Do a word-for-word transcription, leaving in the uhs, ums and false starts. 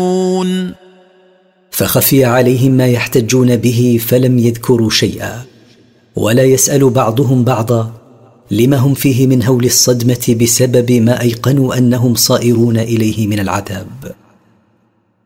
فخفي عليهم ما يحتجون به فلم يذكروا شيئا، ولا يسأل بعضهم بعضا لما هم فيه من هول الصدمة بسبب ما أيقنوا أنهم صائرون إليه من العذاب.